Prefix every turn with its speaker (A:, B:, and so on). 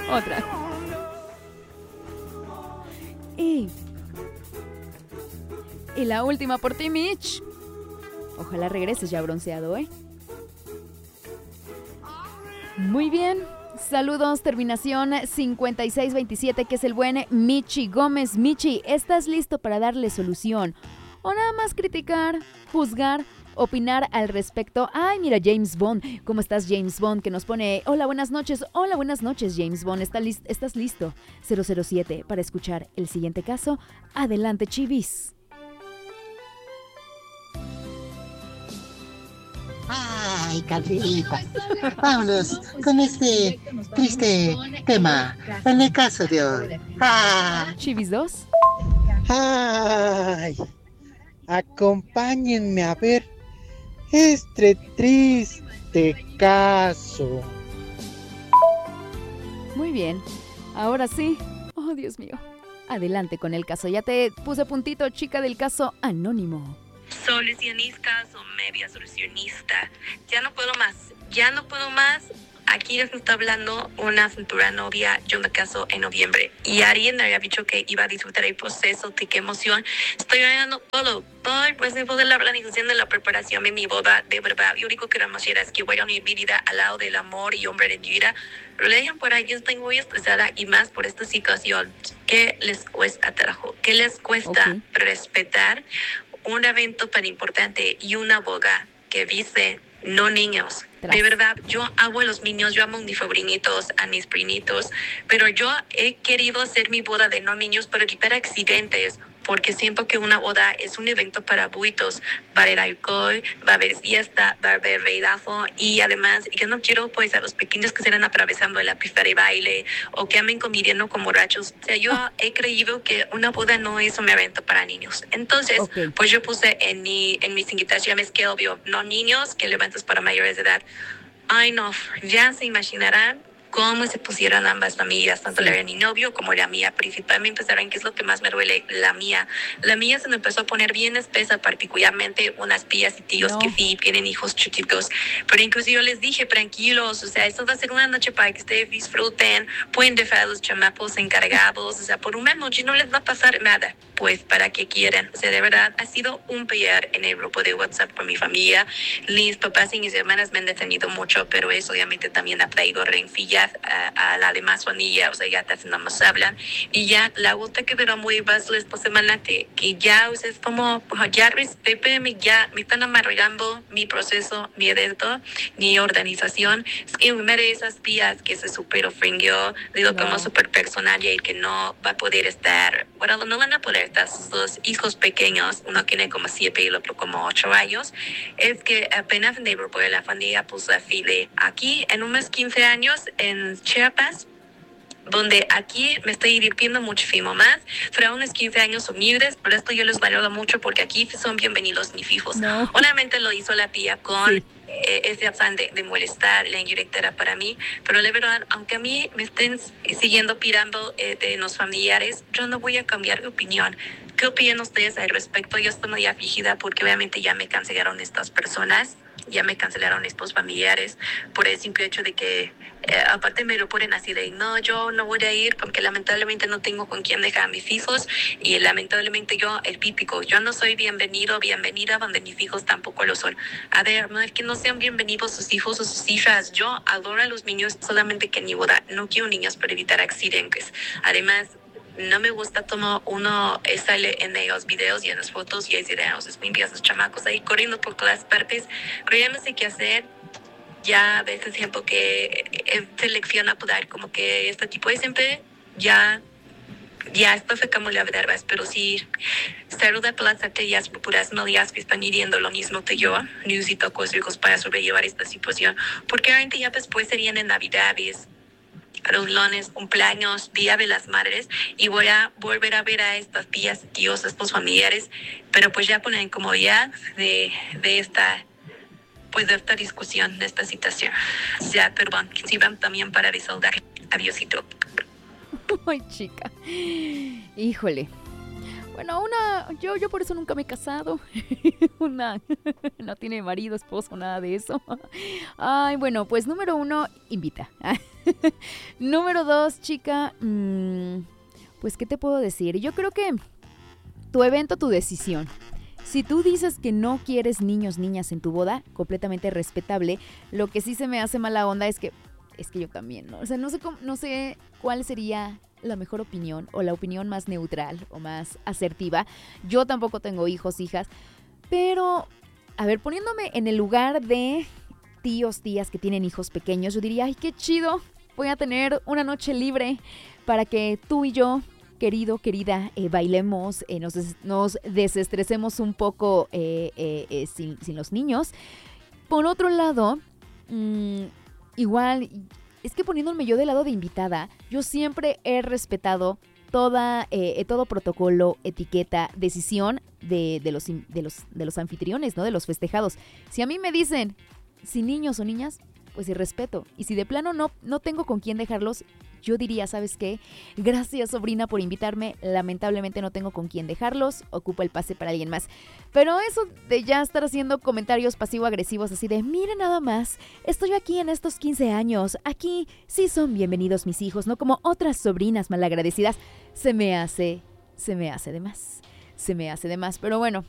A: Otra. Y la última por ti, Mitch. Ojalá regreses ya bronceado, ¿eh? Muy bien. Saludos, terminación 5627, que es el buen Michi Gómez. Michi, ¿estás listo para darle solución? ¿O nada más criticar, juzgar, opinar al respecto? Ay, mira, James Bond. ¿Cómo estás, James Bond? Que nos pone, hola, buenas noches. Hola, buenas noches, James Bond. ¿Estás listo? 007 para escuchar el siguiente caso. Adelante, chivis.
B: Ay, Carlita, vámonos con este triste tema, en el caso de hoy.
A: Chivis 2.
C: Ay, acompáñenme a ver este triste caso.
A: Muy bien, ahora sí. Oh, Dios mío. Adelante con el caso. Ya te puse puntito, chica del caso anónimo.
D: Solucionista o media solucionista. Ya no puedo más. Aquí nos está hablando una futura novia. Yo me caso en noviembre. Y Ariel me había dicho que iba a disfrutar el proceso. De qué emoción. Estoy ganando todo el proceso de la planificación de la preparación de mi boda. De verdad, yo digo que la emoción es que voy a unir mi vida al lado del amor y hombre de mi vida. Lean por ahí, yo estoy muy estresada y más por esta situación. ¿Qué les cuesta trabajo? ¿Qué les cuesta respetar un evento tan importante y una boda que dice no niños? De verdad, yo amo a los niños, yo amo a mis sobrinitos, a mis primitos, pero yo he querido hacer mi boda de no niños para evitar accidentes, porque siento que una boda es un evento para adultos. Va a haber alcohol, va a haber fiesta, va a haber reidazo, y además yo no quiero pues a los pequeños que se van atravesando la pista de baile o que anden conviviendo con borrachos. O sea, yo he creído que una boda no es un evento para niños. Entonces, pues yo puse en mis invitaciones que obvio, no niños, que el evento es para mayores de edad. Ay no, ya se imaginarán cómo se pusieron ambas familias, tanto la de mi novio como la mía. Principalmente, ¿saben qué es lo que más me duele? La mía se me empezó a poner bien espesa, particularmente unas tías y tíos que sí tienen hijos chiquitos. Pero incluso yo les dije, tranquilos, o sea, esto va a ser una noche para que ustedes disfruten, pueden dejar a los chamacos encargados, o sea, por una noche no les va a pasar nada. Pues, ¿para qué quieren? O sea, de verdad, ha sido un pelear en el grupo de WhatsApp con mi familia. Mis papás y mis hermanas me han detenido mucho, pero eso obviamente también ha traído rencillas a la demás familia. O sea, ya casi no nos hablan. Y ya la otra que veo muy fácil esta semana, que ya, o sea, es como, ya respétenme, ya me están amargando mi proceso, mi evento, mi organización. Es que una de esas tías que se súper ofendió, digo, como súper personal, y que no va a poder estar, bueno, no van a poder estar sus dos hijos pequeños, uno tiene como 7 y el otro como 8 años, es que apenas en el grupo de la familia puso a File aquí en unos 15 años en Chiapas, donde aquí me estoy divirtiendo muchísimo más. Fueron unos 15 años humildes, por esto yo los valoro mucho, porque aquí son bienvenidos mis hijos. Obviamente lo hizo la tía con ese afán de molestar, la indirecta era para mí, pero la verdad, aunque a mí me estén siguiendo pirando de los familiares, yo no voy a cambiar de opinión. ¿Qué opinan ustedes al respecto? Yo estoy muy afligida porque obviamente ya me cancelaron estas personas, ya me cancelaron estos familiares por el simple hecho de que aparte me lo ponen así de no, yo no voy a ir porque lamentablemente no tengo con quién dejar a mis hijos, y lamentablemente yo, el típico, yo no soy bienvenida donde mis hijos tampoco lo son. A ver, no es que no sean bienvenidos sus hijos o sus hijas, yo adoro a los niños, solamente que en mi boda no quiero niños para evitar accidentes. Además, no me gusta como uno sale en los videos y en las fotos y hay videos, es limpias los chamacos ahí corriendo por todas partes, pero ya no sé qué hacer. Ya a veces siento que selecciona poder como que este tipo de siempre ya esto fue como la verdad, pero sí, saluda para las aquellas puras novias que están viviendo lo mismo que yo. Necesito consejos para sobrellevar esta situación, porque ahorita ya después serían en Navidades, reuniones, cumpleaños, Día de las Madres, y voy a volver a ver a estas tías, tíos, estos familiares, pero pues ya con la incomodidad de esta discusión, de esta situación. Ya, perdón, que sirvan también para desahogar. Adiósito.
A: Ay, chica. Híjole. Bueno, yo por eso nunca me he casado. Una no tiene marido, esposo, nada de eso. Ay, bueno, pues número 1, invita. Número 2, chica, pues ¿qué te puedo decir? Yo creo que tu evento, tu decisión. Si tú dices que no quieres niños, niñas en tu boda, completamente respetable. Lo que sí se me hace mala onda es que yo también, ¿no? O sea, no sé cuál sería la mejor opinión o la opinión más neutral o más asertiva. Yo tampoco tengo hijos, hijas, pero, a ver, poniéndome en el lugar de tíos, tías que tienen hijos pequeños, yo diría, ay, qué chido, voy a tener una noche libre para que tú y yo, querido, querida, bailemos, nos desestresemos un poco sin los niños. Por otro lado, igual, es que poniéndome yo del lado de invitada, yo siempre he respetado todo protocolo, etiqueta, decisión de los anfitriones, ¿no? De los festejados. Si a mí me dicen sin niños o niñas, pues irrespeto. Y si de plano no tengo con quién dejarlos, yo diría, ¿sabes qué? Gracias, sobrina, por invitarme. Lamentablemente no tengo con quién dejarlos. Ocupa el pase para alguien más. Pero eso de ya estar haciendo comentarios pasivo-agresivos así de, mira nada más, estoy aquí en estos 15 años. Aquí sí son bienvenidos mis hijos, no como otras sobrinas malagradecidas. Se me hace de más. Pero bueno,